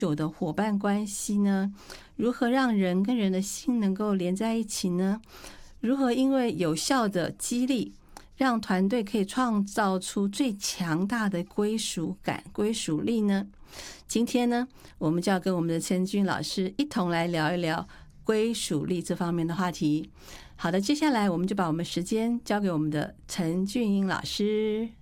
久的伙伴关系呢？如何让人跟人的心能够连在一起呢？如何因为有效的激励，让团队可以创造出最强大的归属感、归属力呢？今天呢，我们就要跟我们的陈俊老师一同来聊一聊归属力这方面的话题。好的，接下来我们就把我们时间交给我们的陈俊英老师。